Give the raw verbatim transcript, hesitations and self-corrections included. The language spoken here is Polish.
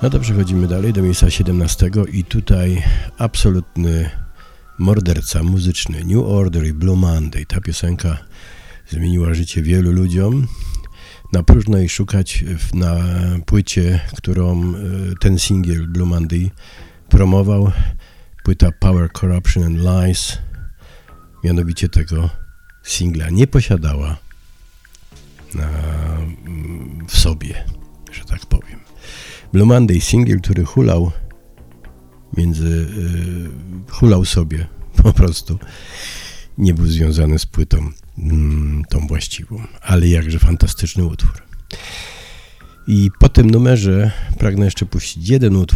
No to przechodzimy dalej do miejsca siedemnastego i tutaj absolutny morderca muzyczny New Order i Blue Monday. Ta piosenka zmieniła życie wielu ludziom. Na próżno jej szukać na płycie, którą ten singiel Blue Monday promował. Płyta Power, Corruption and Lies mianowicie tego singla nie posiadała na, w sobie, że tak powiem. Blue Monday, singiel, który hulał między, yy, hulał sobie po prostu, nie był związany z płytą mm, tą właściwą, ale jakże fantastyczny utwór. I po tym numerze pragnę jeszcze puścić jeden utwór,